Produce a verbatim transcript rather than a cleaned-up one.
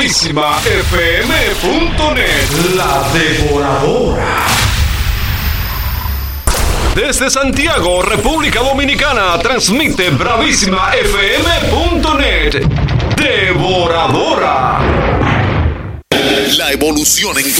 bravísima f m punto net. La Devoradora. Desde Santiago, República Dominicana, transmite bravísima f m punto net. Devoradora. La evolución en